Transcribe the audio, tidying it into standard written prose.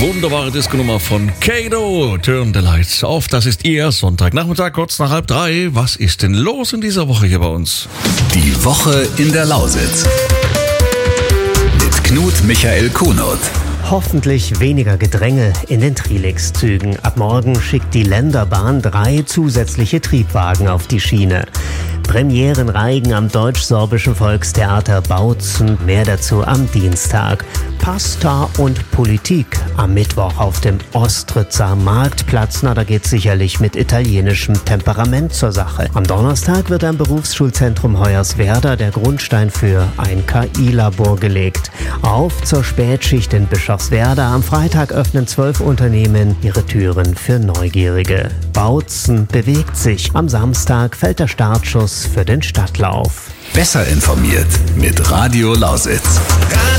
Wunderbare Disco-Nummer von Kato, Turn the Lights Off. Das ist Ihr Sonntagnachmittag, kurz nach 2:30. Was ist denn los in dieser Woche hier bei uns? Die Woche in der Lausitz. Mit Knut Michael Kunert. Hoffentlich weniger Gedränge in den Trilix-Zügen. Ab morgen schickt die Länderbahn 3 zusätzliche Triebwagen auf die Schiene. Premierenreigen am Deutsch-Sorbischen Volkstheater Bautzen. Mehr dazu am Dienstag. Pasta und Politik am Mittwoch auf dem Ostritzer Marktplatz. Na, da geht's sicherlich mit italienischem Temperament zur Sache. Am Donnerstag wird am Berufsschulzentrum Hoyerswerda der Grundstein für ein KI-Labor gelegt. Auf zur Spätschicht in Bischofswerda. Am Freitag öffnen 12 Unternehmen ihre Türen für Neugierige. Bautzen bewegt sich. Am Samstag fällt der Startschuss für den Stadtlauf. Besser informiert mit Radio Lausitz.